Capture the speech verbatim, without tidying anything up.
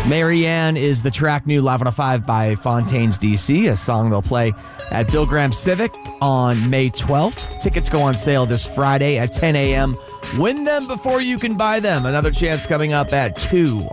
Marianne is the track new Live one oh five by Fontaines D C, a song they'll play at Bill Graham Civic on May twelfth. Tickets go on sale this Friday at ten a.m. Win them before you can buy them. Another chance coming up at two